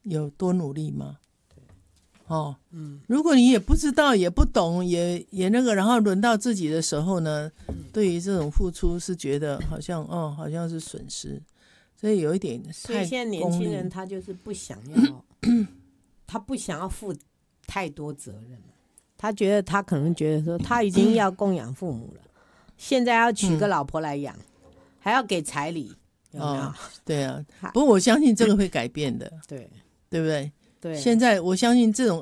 有多努力吗？哦，如果你也不知道也不懂也那个，然后轮到自己的时候呢，对于这种付出是觉得好像是损失，所以有一点太所以现在年轻人他就是不想要他不想要负太多责任，他觉得他可能觉得说他已经要供养父母了，现在要娶个老婆来养，还要给彩礼，有没有？ 对啊，不过我相信这个会改变的，对不对？ 对， 现在我相信这种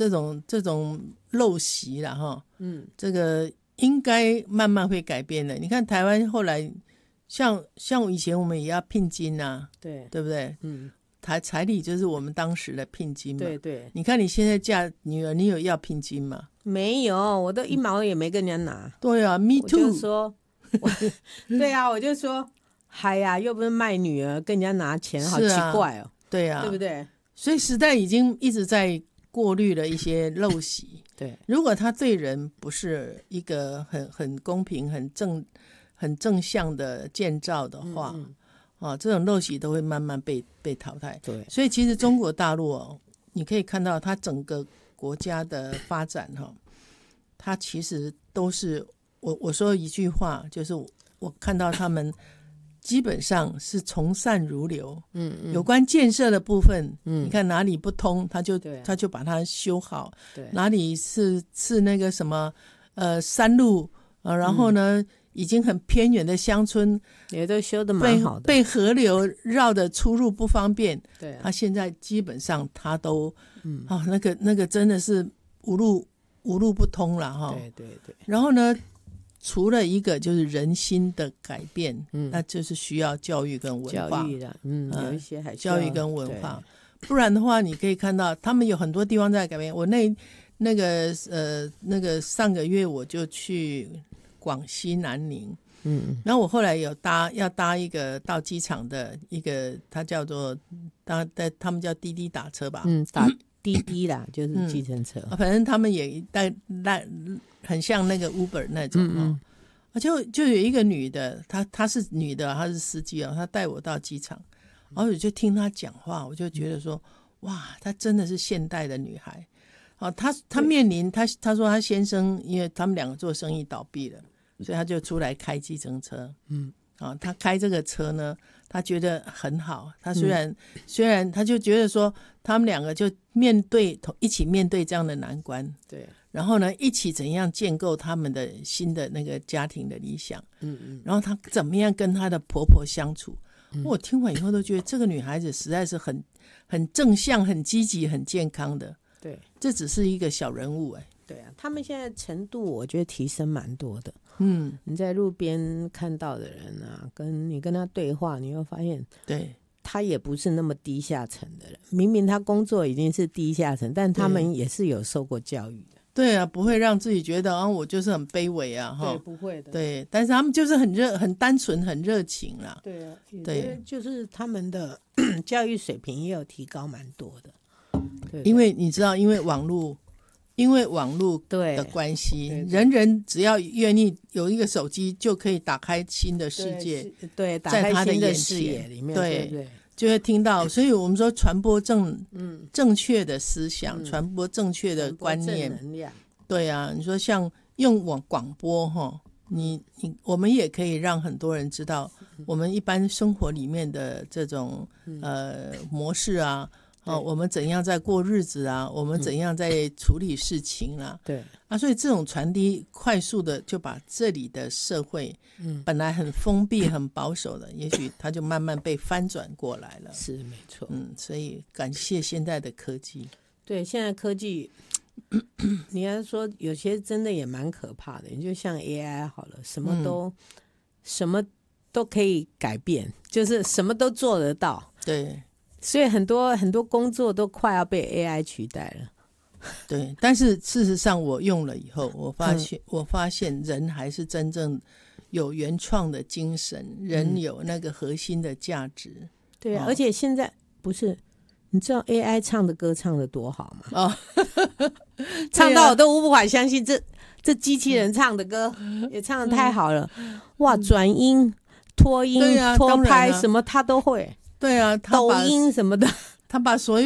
陋习啦哈，这个应该慢慢会改变的。你看台湾后来像以前我们也要聘金啊，对不对？彩礼就是我们当时的聘金嘛。对，你看你现在嫁女儿，你有要聘金吗？ 没有，我都1毛也没跟人家拿。 对啊 ，me too。 我就说，对啊，我就说，嗨呀，又不是卖女儿，跟人家拿钱，好奇怪哦。 对啊， 对不对？ 所以时代已经一直在过滤了一些陋习。 对， 如果他对人不是一个很公平、很正向的建造的话，这种陋习都会慢慢被淘汰。 对， 所以其实中国大陆你可以看到它整个国家的发展它其实都是我说一句话，就是我看到他们基本上是从善如流。有关建设的部分，你看哪里不通他就把它修好，哪里是那个什么山路然后呢已经很偏远的乡村也都修得蛮好的， 被河流绕的出入不方便，他现在基本上他都那个真的是无路不通了哈。对，然后呢除了一个就是人心的改变，那就是需要教育跟文化， 教育的有一些还需要教育跟文化，不然的话你可以看到他们有很多地方在改变。我那个上个月我就去广西南宁，然后我后来有要搭一个到机场的一个，它叫做他们叫滴滴打车吧， 打滴滴啦，就是计程车， 反正他们也很像那个 Uber 那种就有一个女的，她是女的，她是司机她带我到机场，然后我就听她讲话，我就觉得说哇，她真的是现代的女孩。她面临她说她先生，因为他们两个做生意倒闭了，所以她就出来开计程车。她开这个车呢，她觉得很好。她虽然她就觉得说，他们两个就一起面对这样的难关。对。然后呢，一起怎样建构他们的新的那个家庭的理想。然后她怎么样跟她的婆婆相处。我听完以后都觉得这个女孩子实在是很正向、很积极、很健康的。对，这只是一个小人物对啊，他们现在程度我觉得提升蛮多的。你在路边看到的人啊，你跟他对话，你会发现，对，他也不是那么低下层的人。明明他工作已经是低下层，但他们也是有受过教育的。 对啊，不会让自己觉得我就是很卑微啊。 对，不会的。 对，但是他们就是很单纯、很热情啦。 对啊，对，就是他们的教育水平也有提高蛮多的。对， 因为你知道，因为网络的关系，人只要愿意有一个手机，就可以打开新的世界。 对，打开新的视野里面，对， 就会听到。所以我们说传播正确的思想，传播正确的观念， 正能量。对啊，你说像用广播我们也可以让很多人知道我们一般生活里面的这种模式啊。我们怎样在过日子啊，我们怎样在处理事情啊。对啊，所以这种传递快速的就把这里的社会本来很封闭很保守的，也许它就慢慢被翻转过来了。 是没错。 所以感谢现在的科技。 对，现在科技你要说有些真的也蛮可怕的，你就像 AI 好了，什么都可以改变，就是什么都做得到。对，所以很多工作都快要被 AI 取代了。 对，但是事实上我用了以后，我发现人还是真正有原创的精神，人有那个核心的价值。 对啊，而且现在不是，你知道 AI 唱的歌唱的多好吗？唱到我都无法相信，这机器人唱的歌也唱得太好了。哇，转音、拖音、拖拍什么他都会。 对啊， 抖音什么的， 他把所有